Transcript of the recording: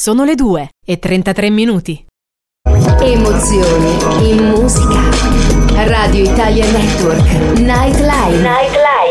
Sono le 2:33. Emozioni in musica. Radio Italia Network. Nightline.